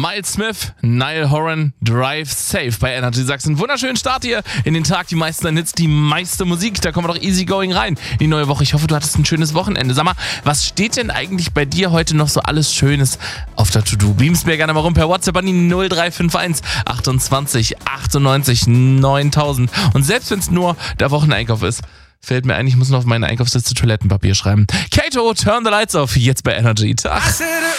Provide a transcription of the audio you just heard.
Miles Smith, Niall Horan, Drive Safe bei Energy Sachsen. Wunderschönen Start hier in den Tag. Die meisten Hits, die meiste Musik. Da kommen wir doch easy going rein in die neue Woche. Ich hoffe, du hattest ein schönes Wochenende. Sag mal, was steht denn eigentlich bei dir heute noch so alles Schönes auf der To-Do? Beamst mir gerne mal rum per WhatsApp an die 0351 28 98 9000. Und selbst wenn es nur der Wocheneinkauf ist, fällt mir ein, ich muss noch auf meine Einkaufsliste Toilettenpapier schreiben. Kato, Turn the Lights Off, jetzt bei Energy. Tag.